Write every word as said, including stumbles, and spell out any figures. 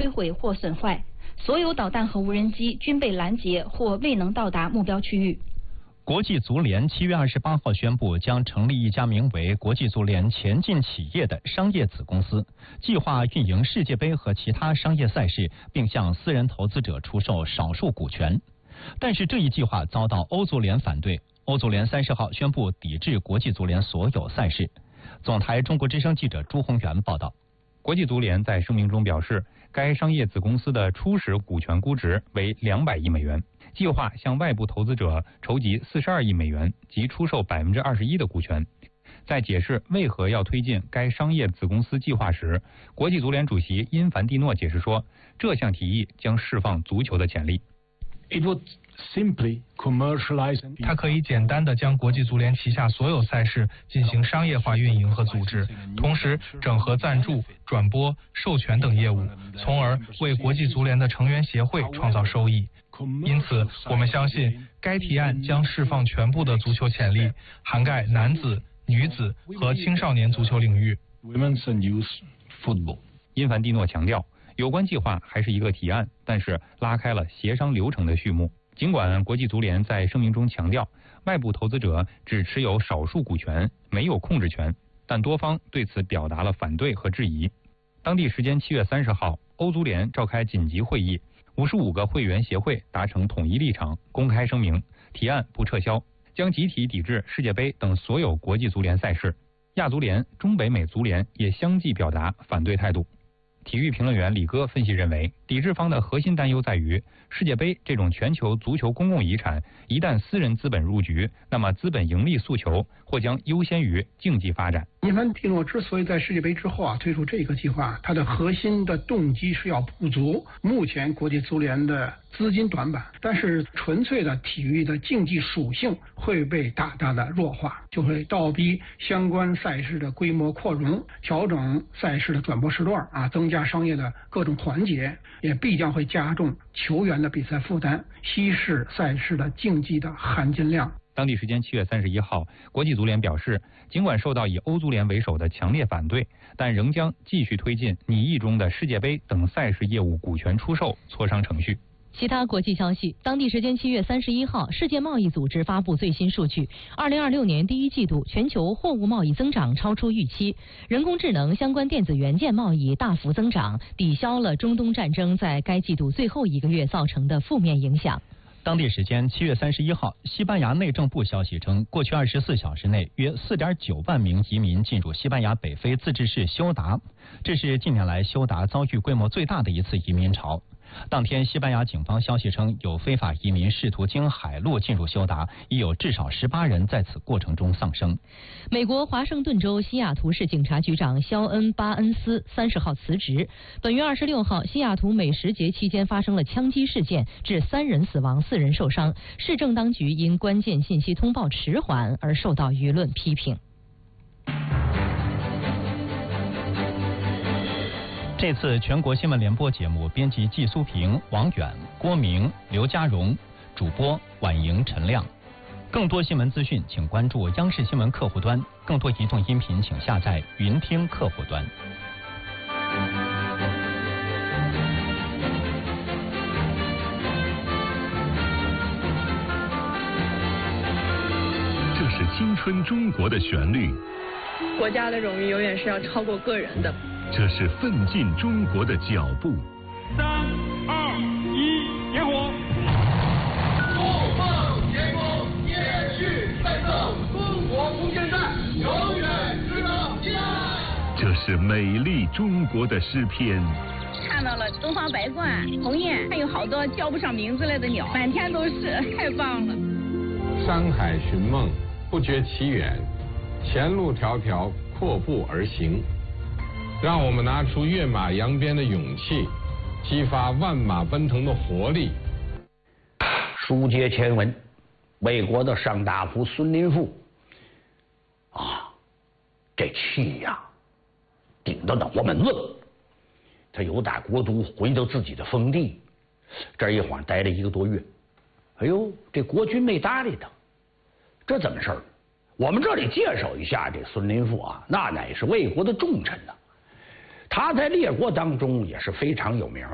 摧毁或损坏，所有导弹和无人机均被拦截或未能到达目标区域。 国际足联七月二十八号宣布，将成立一家名为国际足联前进企业的商业子公司，计划运营世界杯和其他商业赛事，并向私人投资者出售少数股权。但是这一计划遭到欧足联反对，欧足联三十号宣布抵制国际足联所有赛事。总台中国之声记者朱宏元报道。 国际足联在声明中表示，该商业子公司的初始股权估值为两百亿美元，计划向外部投资者筹集四十二亿美元及出售百分之二十一的股权。在解释为何要推进该商业子公司计划时，国际足联主席因凡蒂诺解释说，这项提议将释放足球的潜力。 It would simply commercialize. 它可以简单地将国际足联旗下所有赛事进行商业化运营和组织，同时整合赞助、转播、授权等业务，从而为国际足联的成员协会创造收益。因此，我们相信该提案将释放全部的足球潜力，涵盖男子、女子和青少年足球领域。 Women's and youth football. 因凡蒂诺强调，有关计划还是一个提案，但是拉开了协商流程的序幕。尽管国际足联在声明中强调，外部投资者只持有少数股权，没有控制权，但多方对此表达了反对和质疑。当地时间七月三十号，欧足联召开紧急会议，五十五个会员协会达成统一立场，公开声明，提案不撤销，将集体抵制世界杯等所有国际足联赛事。亚足联、中北美足联也相继表达反对态度。体育评论员李哥分析认为，抵制方的核心担忧在于，世界杯这种全球足球公共遗产，一旦私人资本入局，那么资本盈利诉求或将优先于竞技发展。 因凡蒂诺之所以在世界杯之后啊推出这个计划，它的核心的动机是要补足目前国际足联的资金短板，但是纯粹的体育的竞技属性会被大大的弱化，就会倒逼相关赛事的规模扩容，调整赛事的转播时段啊，增加商业的各种环节，也必将会加重球员的比赛负担，稀释赛事的竞技的含金量。 当地时间七月三十一号，国际足联表示，尽管受到以欧足联为首的强烈反对，但仍将继续推进拟议中的世界杯等赛事业务股权出售磋商程序。 其他国际消息，当地时间七月三十一号，世界贸易组织发布最新数据，二零二六年第一季度全球货物贸易增长超出预期，人工智能相关电子元件贸易大幅增长，抵消了中东战争在该季度最后一个月造成的负面影响。 当地时间七月三十一号，西班牙内政部消息称，过去二十四小时内，约四点九万名移民进入西班牙北非自治市休达，这是近年来休达遭遇规模最大的一次移民潮。当天，西班牙警方消息称，有非法移民试图经海路进入休达，已有至少十八人在此过程中丧生。 美国华盛顿州西雅图市警察局长肖恩·巴恩斯三十号辞职。本月二十六号，西雅图美食节期间发生了枪击事件，致三人死亡，四人受伤。市政当局因关键信息通报迟缓而受到舆论批评。 这次全国新闻联播节目编辑季苏平、王远、郭明、刘家荣，主播婉莹、陈亮。更多新闻资讯，请关注央视新闻客户端；更多移动音频，请下载云听客户端。 这是青春中国的旋律。 国家的荣誉永远是要超过个人的。 这是奋进中国的脚步。 三二一，点火！ 不放前锋，延续奋斗，中国无限战，永远值得期待。 这是美丽中国的诗篇。 看到了东方白鹳、鸿雁，还有好多叫不上名字来的鸟，满天都是，太棒了。 山海寻梦，不觉其远，前路迢迢，阔步而行。让我们拿出跃马扬鞭的勇气，激发万马奔腾的活力。 书接前文，魏国的上大夫孙林赋啊，这气呀，顶到脑门子了。他由打国都回到自己的封地，这一晃待了一个多月。哎呦，这国君没搭理他，这怎么事儿？我们这里介绍一下这孙林赋啊，那乃是魏国的重臣呐、啊。他在列国当中也是非常有名